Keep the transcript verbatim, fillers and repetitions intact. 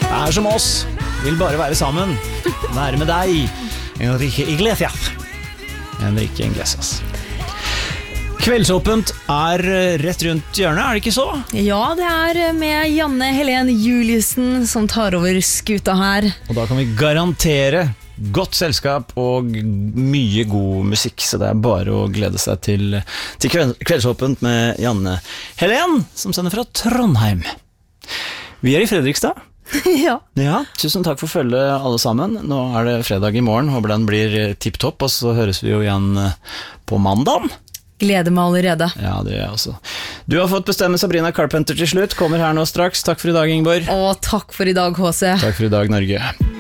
er som oss, vil bare være sammen. Være med deg, Enrique Iglesias. Enrique Iglesias. Kveldsåpent er rett rundt hjørnet, er det ikke så? Ja, det er med Janne Helen Juliussen som tar over skuta her. Og da kan vi garantere godt selskap og mye god musikk, så det er bare å glede seg til, til Kveldsåpent med Janne Helen, som sender fra Trondheim. Vi er i Fredrikstad. Ja. Ja, tusen takk for følget alle sammen. Nå er det fredag i morgen, håper den blir tipptopp, og så høres vi jo igjen på mandagen. Gleder meg allerede. Ja, det gjør jeg også. Du har fått bestemme Sabrina Carpenter til slutt, kommer her nå straks. Takk for i dag, Ingeborg. Og takk for i dag, H C. Takk for i dag, Norge.